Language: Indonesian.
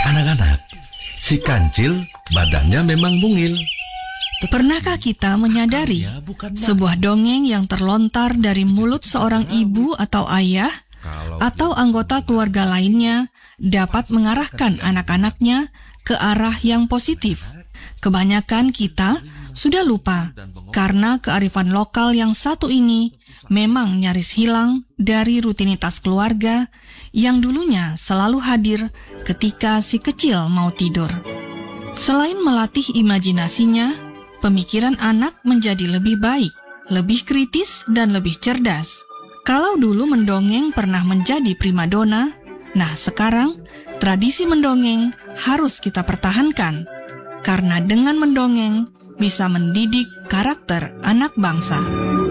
Anak-anak, si Kancil badannya memang mungil. Pernahkah kita menyadari sebuah dongeng yang terlontar dari mulut seorang ibu atau ayah atau anggota keluarga lainnya dapat mengarahkan anak-anaknya ke arah yang positif? Kebanyakan kita sudah lupa karena kearifan lokal yang satu ini memang nyaris hilang dari rutinitas keluarga yang dulunya selalu hadir ketika si kecil mau tidur. Selain melatih imajinasinya, pemikiran anak menjadi lebih baik, lebih kritis, dan lebih cerdas. Kalau dulu mendongeng pernah menjadi primadona, nah sekarang tradisi mendongeng harus kita pertahankan. Karena dengan mendongeng bisa mendidik karakter anak bangsa.